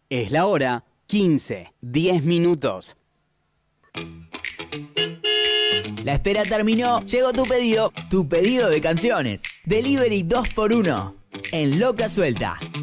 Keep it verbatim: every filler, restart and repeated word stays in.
Es la hora quince, diez minutos. La espera terminó, llegó tu pedido, tu pedido de canciones. Delivery dos por uno, en Loca Suelta.